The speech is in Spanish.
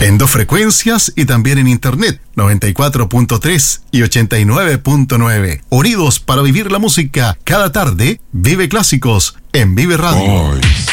En 2 frecuencias y también en internet, 94.3 y 89.9. Unidos para vivir la música. Cada tarde, vive clásicos en Vive Radio.